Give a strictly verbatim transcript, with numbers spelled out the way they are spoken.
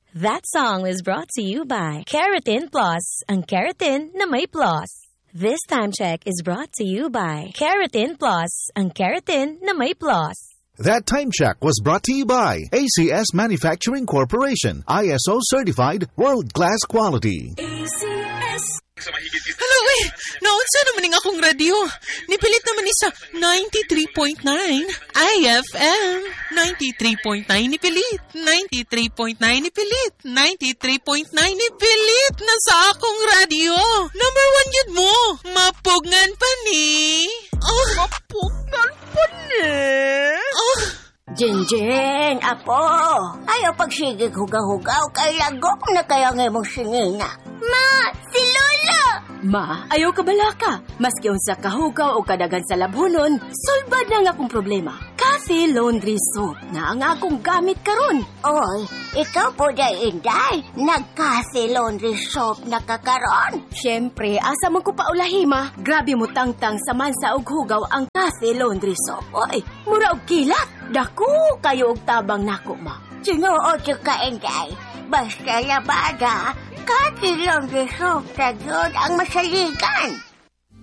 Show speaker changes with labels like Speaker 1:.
Speaker 1: That song was brought to you by Keratin Plus, ang keratin na may plus. This time check is brought to you by Keratin Plus, ang keratin na may plus.
Speaker 2: That time check was brought to you by A C S Manufacturing Corporation, I S O certified, world-class quality.
Speaker 3: A C S. Hello, eh! Naunsa naman ng akong radio. Nipilit naman ni sa ninety-three point nine I F M. ninety-three point nine nipilit. ninety-three point nine nipilit. ninety-three point nine nipilit na sa akong radio. Number one yun mo. Mapugnan pa ni. Oh. Mapugnan pa ni. Oh.
Speaker 4: Jinjin, apo. Ayaw pagsigig hugaw-hugaw kay lagok na kaya ng imong singina. Ma, si Lola!
Speaker 5: Ma, ayaw ka balaka. Maski unsa kahugaw o kadagan sa labhonon, sulbad na nga akong problema. Cathy Laundry Soap na ang akong gamit karon.
Speaker 4: Oy, ikaw po day inday. Nag-Cathy Laundry Soap na kakaron.
Speaker 5: Siyempre, asa mo ko paulahi, ma. Grabe mo tangtang sa mansa og hugaw ang Cathy Laundry Soap. Oy, mura og kilat. Daku kayo og tabang nako, ma.
Speaker 4: Sinuod yung ka-inday. Basta labada, Cathy Laundry Soap na yun ang masaligan.